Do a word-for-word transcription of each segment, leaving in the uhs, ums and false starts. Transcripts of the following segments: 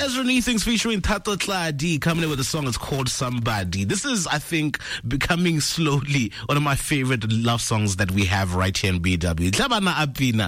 Ezra Neethings featuring Thato Tladi coming in with a song. It's called Somebody. This is, I think, becoming slowly one of my favorite love songs that we have right here in B W. Tlabana Apina.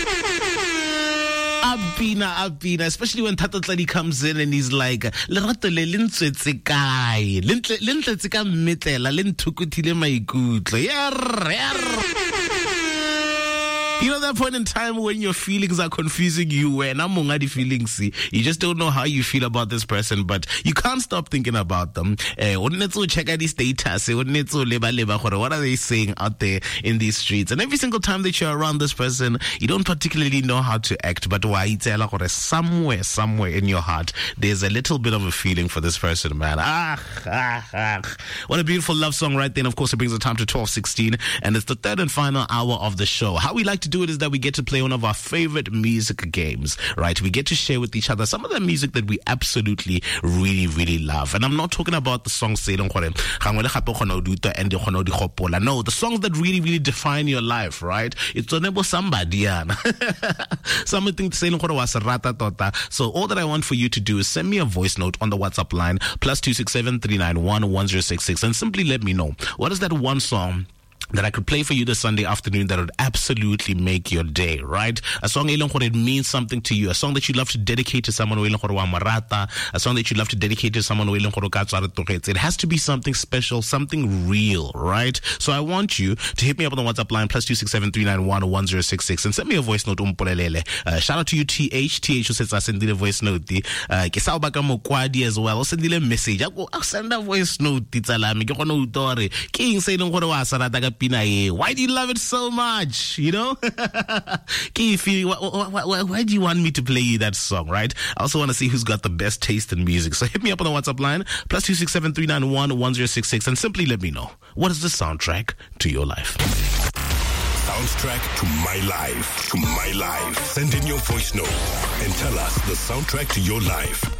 Apina, Apina, especially when Thato Tladi comes in and he's like, Lerato le le ntswetse kae? Le ntletse ka mmetlela, le nthukutile maikutlo. Yer, yer. You know that point in time when your feelings are confusing you, when I'm the feelings, you just don't know how you feel about this person, but you can't stop thinking about them. Eh, check out these status. What are they saying out there in these streets? And every single time that you're around this person, you don't particularly know how to act, but somewhere, somewhere in your heart, there's a little bit of a feeling for this person, man. Ah, ah, ah. What a beautiful love song right there. And of course, it brings the time to twelve sixteen, and it's the third and final hour of the show. How we like to do it is that we get to play one of our favorite music games, right? We get to share with each other some of the music that we absolutely really, really love. And I'm not talking about the songs no, the songs that really, really define your life, right? It's enable somebody. Something to say. So all that I want for you to do is send me a voice note on the WhatsApp line, plus two six seven three nine one one zero six six, and simply let me know, what is that one song that I could play for you this Sunday afternoon that would absolutely make your day, right? A song it means something to you, a song that you love to dedicate to someone, a song that you love to dedicate to someone. It has to be something special, something real, right? So I want you to hit me up on the WhatsApp line, plus two six seven three nine one one zero six six, and send me a voice note. Uh, shout out to you, T H. T H who says I send a voice note. Uh, as well. Send a message. I'll send a voice note. Why do you love it so much? You know? why, why, why do you want me to play you that song, right? I also want to see who's got the best taste in music. So hit me up on the WhatsApp line, plus two six seven three nine one one zero six six, and simply let me know, what is the soundtrack to your life? Soundtrack to my life. To my life. Send in your voice note and tell us the soundtrack to your life.